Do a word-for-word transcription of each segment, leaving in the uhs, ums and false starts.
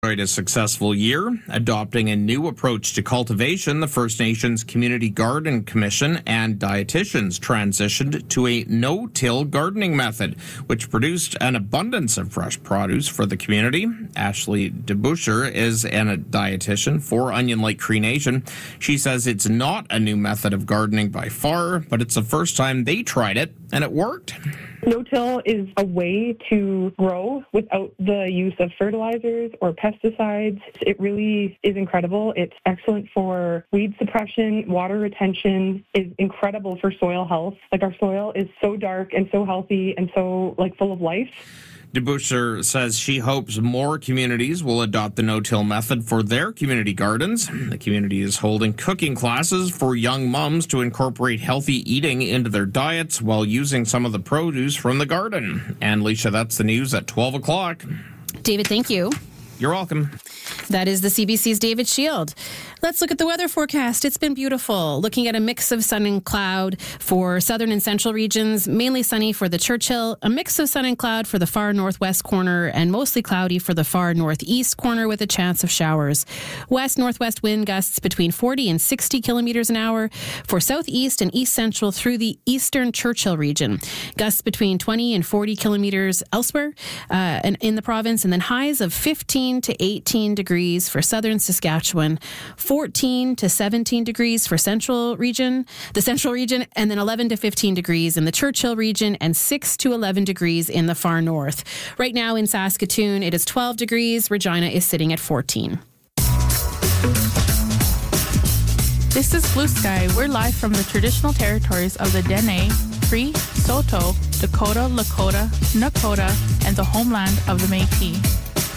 A successful year, adopting a new approach to cultivation. The First Nations Community Garden Commission and dietitians transitioned to a no-till gardening method, which produced an abundance of fresh produce for the community. Ashley DeBuscher is a dietitian for Onion Lake Cree Nation. She says it's not a new method of gardening by far, but it's the first time they tried it, and it worked. No-till is a way to grow without the use of fertilizers or pesticides. It really is incredible. It's excellent for weed suppression, water retention, is incredible for soil health. Like, our soil is so dark and so healthy and so like full of life. DeBuscher says she hopes more communities will adopt the no-till method for their community gardens. The community is holding cooking classes for young mums to incorporate healthy eating into their diets while using some of the produce from the garden. And Alicia, that's the news at twelve o'clock. David, thank you. You're welcome. That is the C B C's David Shield. Let's look at the weather forecast. It's been beautiful. Looking at a mix of sun and cloud for southern and central regions, mainly sunny for the Churchill, a mix of sun and cloud for the far northwest corner, and mostly cloudy for the far northeast corner with a chance of showers. West-northwest wind gusts between forty and sixty kilometers an hour for southeast and east central through the eastern Churchill region. Gusts between twenty and forty kilometers elsewhere uh, and in the province, and then highs of fifteen to eighteen degrees for southern Saskatchewan, fourteen to seventeen degrees for central region, the central region, and then eleven to fifteen degrees in the Churchill region and six to eleven degrees in the far north. Right now in Saskatoon, it is twelve degrees. Regina is sitting at fourteen. This is Blue Sky. We're live from the traditional territories of the Dene, Cree, Saulteaux, Dakota, Lakota, Nakota, and the homeland of the Métis.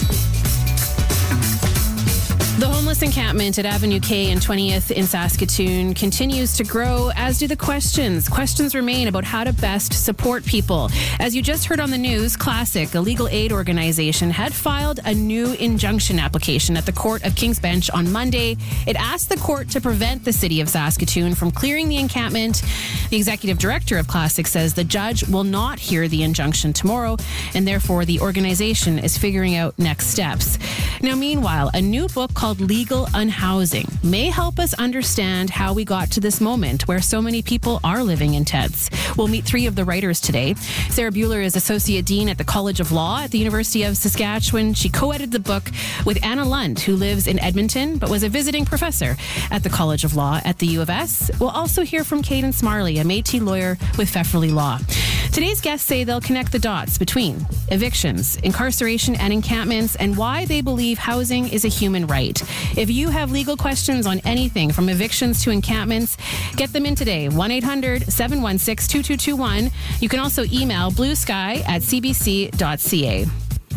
The homeless encampment at Avenue K and twentieth in Saskatoon continues to grow, as do the questions. Questions remain about how to best support people. As you just heard on the news, Classic, a legal aid organization, had filed a new injunction application at the Court of King's Bench on Monday. It asked the court to prevent the city of Saskatoon from clearing the encampment. The executive director of Classic says the judge will not hear the injunction tomorrow, and therefore the organization is figuring out next steps. Now, meanwhile, a new book called Legal Unhousing may help us understand how we got to this moment where so many people are living in tents. We'll meet three of the writers today. Sarah Buehler is Associate Dean at the College of Law at the University of Saskatchewan. She co-edited the book with Anna Lund, who lives in Edmonton, but was a visiting professor at the College of Law at the U of S. We'll also hear from Cadence Marley, a Métis lawyer with Pfefferly Law. Today's guests say they'll connect the dots between evictions, incarceration, and encampments, and why they believe housing is a human right. If you have legal questions on anything from evictions to encampments, get them in today. one eight hundred seven one six two two two one. You can also email bluesky at c b c dot c a.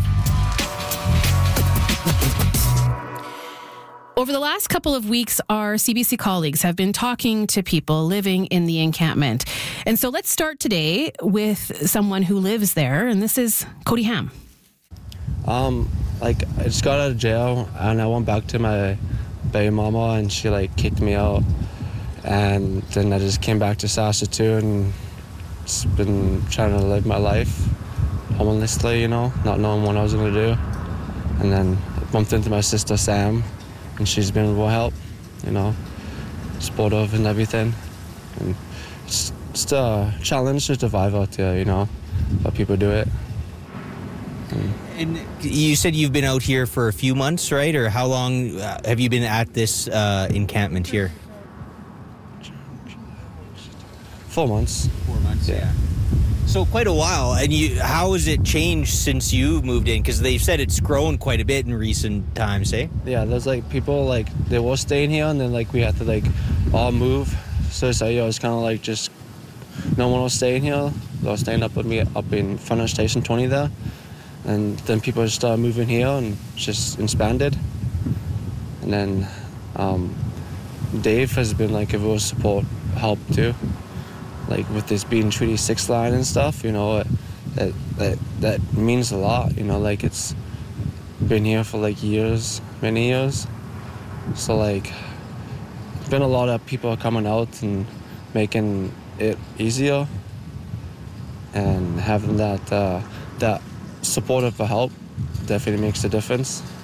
Over the last couple of weeks, our C B C colleagues have been talking to people living in the encampment. And so let's start today with someone who lives there, and this is Cody Ham. Um, like, I just got out of jail, and I went back to my baby mama, and she, like, kicked me out. And then I just came back to Saskatoon, and just been trying to live my life homelessly, you know, not knowing what I was going to do. And then I bumped into my sister, Sam, and she's been real help, you know, supportive and everything. And it's just a challenge to survive out there, you know, but people do it. And, and you said you've been out here for a few months, right? Or how long uh, have you been at this uh, encampment here? Four months. Four months, yeah. yeah. So quite a while. And you, how has it changed since you moved in? Because they've said it's grown quite a bit in recent times, eh? Yeah, there's like people like they were staying here, and then like we had to like all move. So it's like, yo, it's kind of like just no one was staying here. They were staying up with me up in front of Station twenty there, and then people just started moving here and just expanded. And then um, Dave has been like a real support help too. Like with this being Treaty six line and stuff, you know, that that that means a lot, you know, like it's been here for like years, many years. So like, been a lot of people coming out and making it easier, and having that uh, that supportive help definitely makes a difference.